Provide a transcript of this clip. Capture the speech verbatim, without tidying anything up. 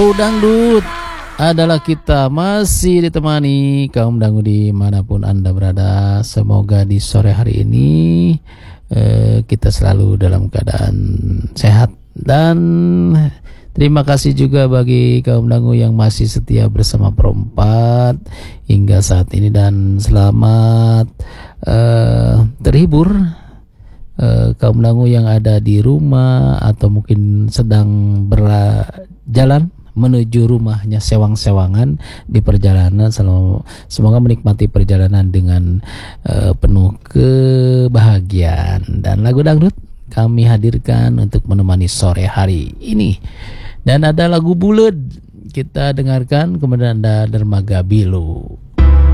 Bau Dangdut adalah kita masih ditemani kaum dangu dimanapun Anda berada. Semoga di sore hari ini eh, kita selalu dalam keadaan sehat. Dan terima kasih juga bagi kaum dangu yang masih setia bersama Perempat hingga saat ini. Dan selamat eh, terhibur Uh, kaum dangu yang ada di rumah atau mungkin sedang berjalan menuju rumahnya sewang-sewangan di perjalanan. Selalu, semoga menikmati perjalanan dengan uh, penuh kebahagiaan. Dan lagu dangdut kami hadirkan untuk menemani sore hari ini. Dan ada lagu bulet kita dengarkan, kemudian ada Dermaga Bilu.